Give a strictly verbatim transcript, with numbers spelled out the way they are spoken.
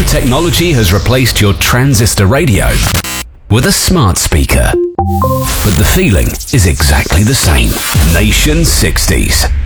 technology has replaced your transistor radio with a smart speaker. But the feeling is exactly the same. Nation sixties.